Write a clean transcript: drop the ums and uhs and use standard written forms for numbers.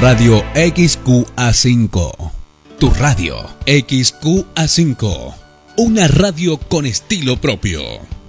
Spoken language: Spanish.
Radio XQA5. Tu radio XQA5. Una radio con estilo propio.